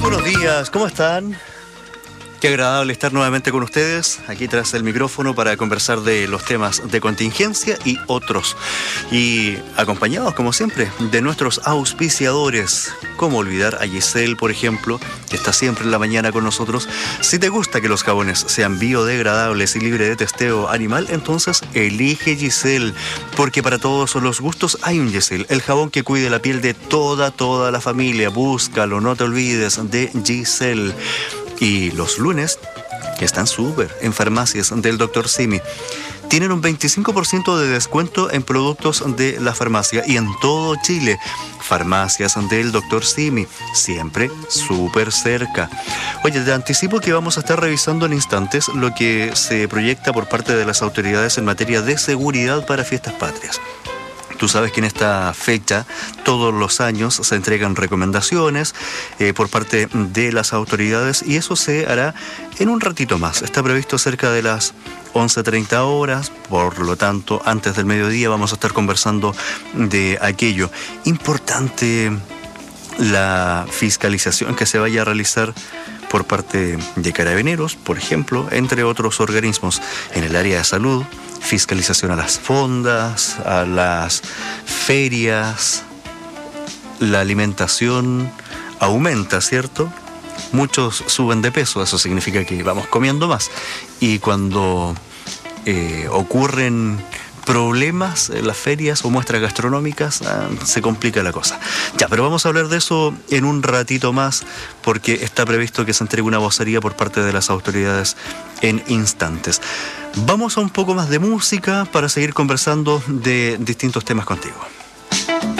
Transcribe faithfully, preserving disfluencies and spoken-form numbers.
buenos días, ¿cómo están? Qué agradable estar nuevamente con ustedes, aquí tras el micrófono para conversar de los temas de contingencia y otros. Y acompañados, como siempre, de nuestros auspiciadores. ¿Cómo olvidar a Giselle, por ejemplo, que está siempre en la mañana con nosotros? Si te gusta que los jabones sean biodegradables y libres de testeo animal, entonces elige Giselle, porque para todos los gustos hay un Giselle, el jabón que cuide la piel de toda, toda la familia. Búscalo, no te olvides de Giselle. Y los lunes, que están súper, en farmacias del doctor Simi, tienen un veinticinco por ciento de descuento en productos de la farmacia y en todo Chile. Farmacias del doctor Simi, siempre súper cerca. Oye, te anticipo que vamos a estar revisando en instantes lo que se proyecta por parte de las autoridades en materia de seguridad para fiestas patrias. Tú sabes que en esta fecha, todos los años, se entregan recomendaciones eh, por parte de las autoridades y eso se hará en un ratito más. Está previsto cerca de las once treinta horas, por lo tanto, antes del mediodía vamos a estar conversando de aquello. Importante la fiscalización que se vaya a realizar por parte de Carabineros, por ejemplo, entre otros organismos en el área de salud. Fiscalización a las fondas, a las ferias, la alimentación aumenta, ¿cierto? Muchos suben de peso, eso significa que vamos comiendo más. Y cuando eh, ocurren problemas en las ferias o muestras gastronómicas, ah, se complica la cosa. Ya, pero vamos a hablar de eso en un ratito más, porque está previsto que se entregue una vocería por parte de las autoridades en instantes. Vamos a un poco más de música para seguir conversando de distintos temas contigo.